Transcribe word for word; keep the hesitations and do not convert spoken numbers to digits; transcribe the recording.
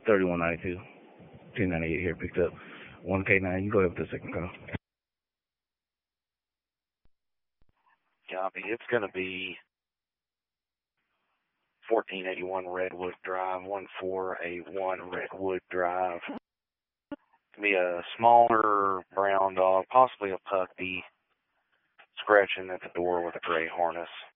thirty-one ninety-two. ten ninety-eight here picked up. one K nine. You go ahead with the second call. Copy. It's going to be fourteen eighty-one Redwood Drive, one four eight one Redwood Drive. It's going to be a smaller brown dog, possibly a puppy, scratching at the door with a gray harness.